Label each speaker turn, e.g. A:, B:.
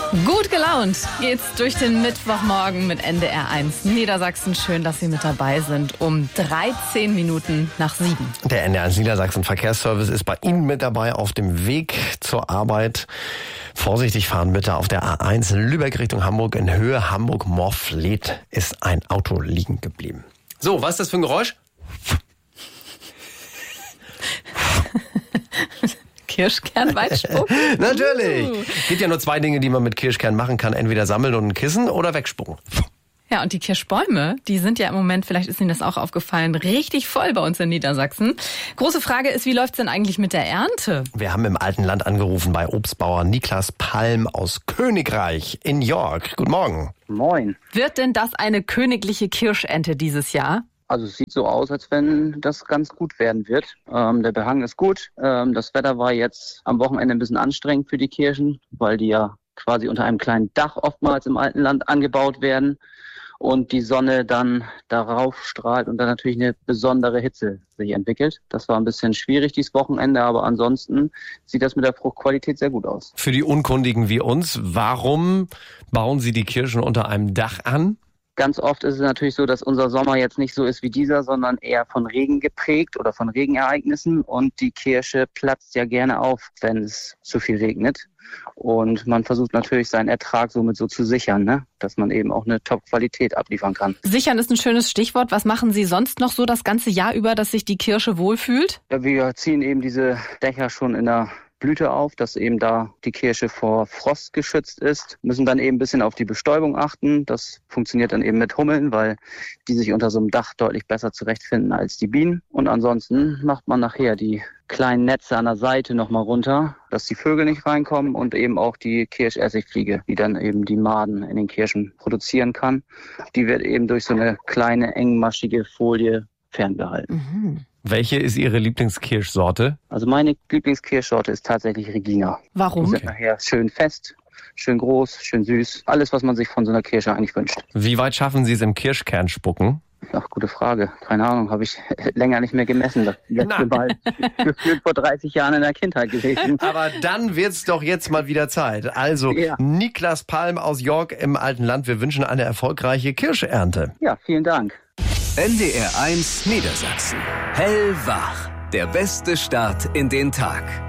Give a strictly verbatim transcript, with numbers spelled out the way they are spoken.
A: Gut gelaunt geht's durch den Mittwochmorgen mit N D R eins Niedersachsen. Schön, dass Sie mit dabei sind um dreizehn Minuten nach sieben.
B: Der N D R eins Niedersachsen Verkehrsservice ist bei Ihnen mit dabei auf dem Weg zur Arbeit. Vorsichtig fahren bitte auf der A eins Lübeck Richtung Hamburg. In Höhe Hamburg-Morfleet ist ein Auto liegen geblieben. So, was ist das für ein Geräusch?
A: Kirschkernweitspuck?
B: Natürlich.
A: Uh.
B: Gibt ja nur zwei Dinge, die man mit Kirschkern machen kann. Entweder sammeln und ein Kissen oder wegspucken.
A: Ja, und die Kirschbäume, die sind ja im Moment, vielleicht ist Ihnen das auch aufgefallen, richtig voll bei uns in Niedersachsen. Große Frage ist, wie läuft's denn eigentlich mit der Ernte?
B: Wir haben im alten Land angerufen bei Obstbauer Niklas Palm aus Königreich in York. Guten Morgen.
C: Moin.
A: Wird denn das eine königliche Kirschente dieses Jahr?
C: Also es sieht so aus, als wenn das ganz gut werden wird. Ähm, der Behang ist gut. Ähm, das Wetter war jetzt am Wochenende ein bisschen anstrengend für die Kirschen, weil die ja quasi unter einem kleinen Dach oftmals im alten Land angebaut werden und die Sonne dann darauf strahlt und dann natürlich eine besondere Hitze sich entwickelt. Das war ein bisschen schwierig dieses Wochenende, aber ansonsten sieht das mit der Fruchtqualität sehr gut aus.
B: Für die Unkundigen wie uns, warum bauen Sie die Kirschen unter einem Dach an?
C: Ganz oft ist es natürlich so, dass unser Sommer jetzt nicht so ist wie dieser, sondern eher von Regen geprägt oder von Regenereignissen. Und die Kirsche platzt ja gerne auf, wenn es zu viel regnet. Und man versucht natürlich seinen Ertrag somit so zu sichern, ne? Dass man eben auch eine Top-Qualität abliefern kann.
A: Sichern ist ein schönes Stichwort. Was machen Sie sonst noch so das ganze Jahr über, dass sich die Kirsche wohlfühlt?
C: Ja, wir ziehen eben diese Dächer schon in der Blüte auf, dass eben da die Kirsche vor Frost geschützt ist. Müssen dann eben ein bisschen auf die Bestäubung achten. Das funktioniert dann eben mit Hummeln, weil die sich unter so einem Dach deutlich besser zurechtfinden als die Bienen. Und ansonsten macht man nachher die kleinen Netze an der Seite nochmal runter, dass die Vögel nicht reinkommen und eben auch die Kirschessigfliege, die dann eben die Maden in den Kirschen produzieren kann. Die wird eben durch so eine kleine engmaschige Folie ferngehalten.
A: Mhm.
B: Welche ist Ihre Lieblingskirschsorte?
C: Also meine Lieblingskirschsorte ist tatsächlich Regina.
A: Warum?
C: Die sind nachher schön fest, schön groß, schön süß. Alles, was man sich von so einer Kirsche eigentlich wünscht.
B: Wie weit schaffen Sie es im Kirschkern spucken?
C: Ach, gute Frage. Keine Ahnung, habe ich länger nicht mehr gemessen. Das letzte Mal gefühlt vor dreißig Jahren in der Kindheit gewesen.
B: Aber dann wird's doch jetzt mal wieder Zeit. Also,
C: Ja.
B: Niklas Palm aus York im alten Land. Wir wünschen eine erfolgreiche Kirschernte.
C: Ja, vielen Dank.
D: N D R eins Niedersachsen. Hellwach. Der beste Start in den Tag.